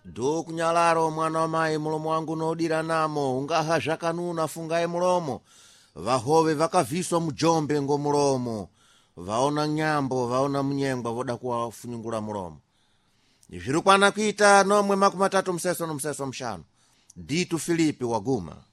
do kunyalaro mwana wa mai mulomo wangu nodira namo ungaha zvakanuna fungaye mulomo vahove vakaviswa mujombe ngo mulomo vaona nyambo vaona munyengwa voda kuwafunyungula mulomo zviri kwana kuita nomwe 35 mseso no mseso mshanu ditu Filipi waguma